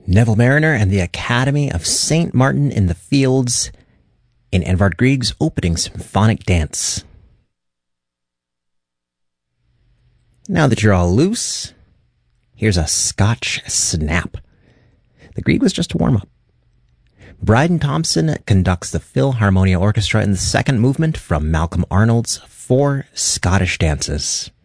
Neville Mariner and the Academy of St. Martin in the Fields in Edvard Grieg's opening symphonic dance. Now that you're all loose, here's a Scotch snap. The Grieg was just a warm-up. Bryden Thompson conducts the Philharmonia Orchestra in the second movement from Malcolm Arnold's Four Scottish Dances.